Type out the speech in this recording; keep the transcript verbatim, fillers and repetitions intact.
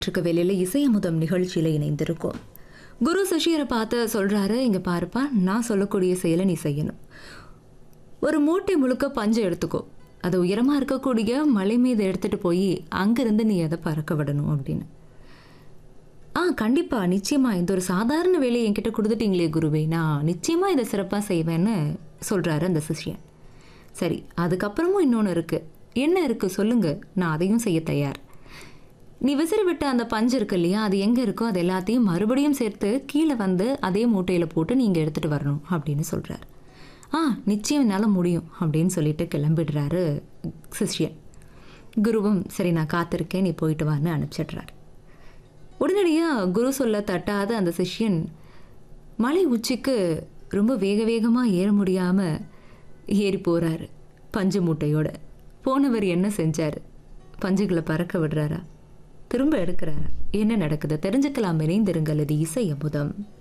இருக்க வேலையில் இசை அமுதம் நிகழ்ச்சியில் இணைந்திருக்கும். குரு சிஷ்யரை பார்த்து சொல்கிறாரு, இங்கே பாருப்பா, நான் சொல்லக்கூடிய செயலை நீ செய்யணும். ஒரு மூட்டை முழுக்க பஞ்சை எடுத்துக்கோ, அது உயரமாக இருக்கக்கூடிய மலை மீது எடுத்துகிட்டு போய் அங்கேருந்து நீ அதை பறக்க விடணும் அப்படின்னு. ஆ கண்டிப்பாக, நிச்சயமாக, இந்த ஒரு சாதாரண வேலையை என்கிட்ட கொடுத்துட்டீங்களே குருவே, நான் நிச்சயமாக இதை சிறப்பாக செய்வேன்னு சொல்கிறாரு அந்த சிஷ்யன். சரி, அதுக்கப்புறமும் இன்னொன்று இருக்குது. என்ன இருக்குது சொல்லுங்கள், நான் அதையும் செய்ய தயார். நீ விசிறி விட்ட அந்த பஞ்சு இருக்கு இல்லையா, அது எங்கே இருக்கோ அது எல்லாத்தையும் மறுபடியும் சேர்த்து கீழே வந்து அதே மூட்டையில் போட்டு நீங்கள் எடுத்துகிட்டு வரணும் அப்படின்னு சொல்கிறார். ஆ நிச்சயம் என்னால் முடியும் அப்படின்னு சொல்லிட்டு கிளம்பிடுறாரு சிஷ்யன். குருவும் சரி நான் காத்திருக்கேன், நீ போயிட்டு வான்னு அனுப்பிச்சிடுறாரு. உடனடியாக குரு சொல்ல தட்டாத அந்த சிஷ்யன் மலை உச்சிக்கு ரொம்ப வேக வேகமாக ஏற முடியாமல் ஏறி போகிறாரு பஞ்சு மூட்டையோட. போனவர் என்ன செஞ்சார்? பஞ்சுகளை பறக்க விடுறாரா? திரும்ப எடுக்கிறாரா? என்ன நடக்குது தெரிஞ்சுக்கலாம். இணைந்திருங்கள். இது இசை அமுதம்.